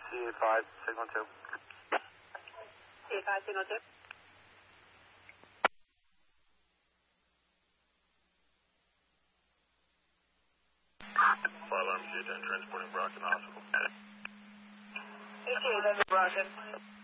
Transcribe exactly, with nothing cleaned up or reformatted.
C A five, signal two. C A five, signal two. Fire alarm C ten, transporting Brockton Hospital. A T A, Brockton.